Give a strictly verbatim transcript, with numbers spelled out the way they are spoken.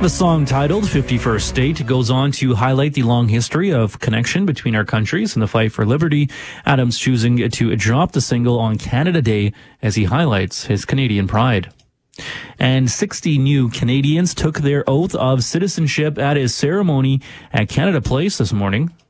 The song, titled fifty-first State, goes on to highlight the long history of connection between our countries in the fight for liberty. Adams choosing to drop the single on Canada Day as he highlights his Canadian pride. And sixty new Canadians took their oath of citizenship at a ceremony at Canada Place this morning.